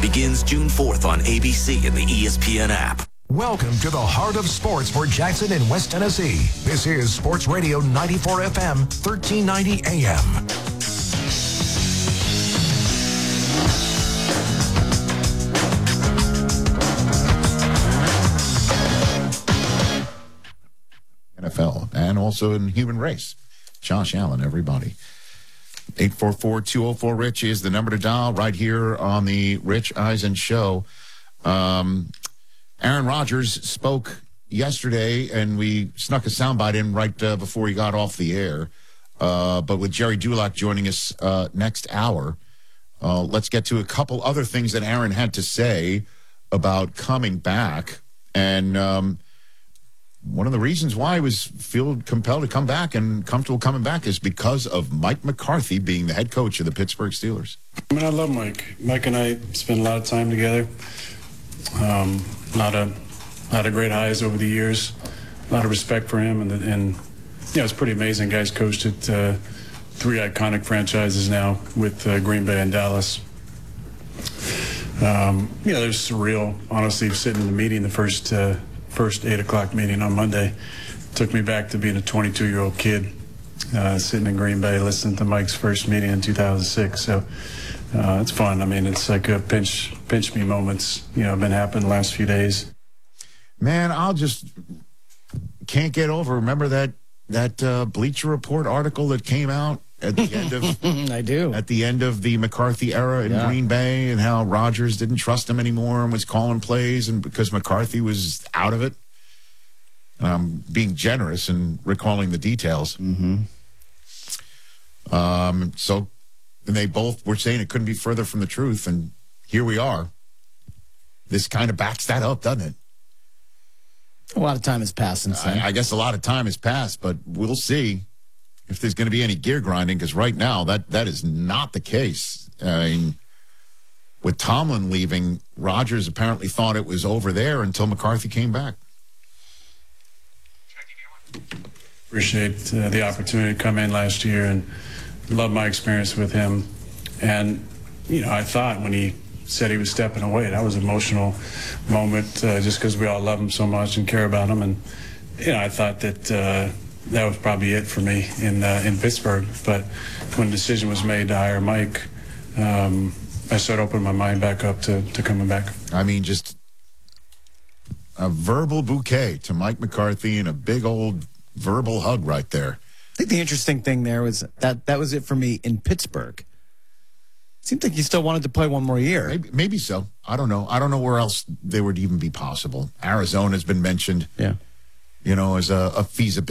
begins June 4th on ABC and the ESPN app. Welcome to the heart of sports for Jackson and West Tennessee. This is Sports Radio 94 FM, 1390 AM. NFL and also in human race. Josh Allen, everybody. 844-204-RICH is the number to dial right here on the Rich Eisen Show. Aaron Rodgers spoke yesterday, and we snuck a soundbite in right before he got off the air. But with Jerry Dulac joining us next hour, let's get to a couple other things that Aaron had to say about coming back. And one of the reasons why he was feel compelled to come back and comfortable coming back is because of Mike McCarthy being the head coach of the Pittsburgh Steelers. I mean, I love Mike. Mike and I spent a lot of time together. A lot of great highs over the years. A lot of respect for him, and yeah, it's pretty amazing. Guys coached at 3 iconic franchises now with Green Bay and Dallas. There's surreal. Honestly, sitting in the meeting, the first 8 o'clock meeting on Monday, took me back to being a 22-year-old kid, sitting in Green Bay, listening to Mike's first meeting in 2006. So it's fun. I mean, it's like a pinch me moments, been happening the last few days. Man, I'll just can't get over. Remember that Bleacher Report article that came out at the end of I do. At the end of the McCarthy era in Green Bay, and how Rodgers didn't trust him anymore and was calling plays, and because McCarthy was out of it. Being generous and recalling the details. Mm-hmm. So they both were saying it couldn't be further from the truth, and here we are. This kind of backs that up, doesn't it? A lot of time has passed since then. I guess a lot of time has passed, but we'll see if there's going to be any gear grinding, because right now that is not the case. I mean, with Tomlin leaving, Rodgers apparently thought it was over there until McCarthy came back. Appreciate the opportunity to come in last year, and love my experience with him. And, I thought when he said he was stepping away, that was an emotional moment, just because we all love him so much and care about him. And, I thought that that was probably it for me in Pittsburgh. But when the decision was made to hire Mike, I started opening my mind back up to coming back. I mean, just a verbal bouquet to Mike McCarthy and a big old verbal hug right there. I think the interesting thing there was that was it for me in Pittsburgh. It seems like you still wanted to play one more year. Maybe so. I don't know. I don't know where else they would even be possible. Arizona's been mentioned. Yeah. As a feasibility.